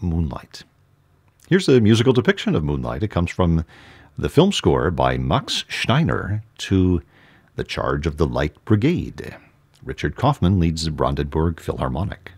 Moonlight. Here's a musical depiction of Moonlight. It comes from the film score by Max Steiner to The Charge of the Light Brigade. Richard Kaufman leads the Brandenburg Philharmonic.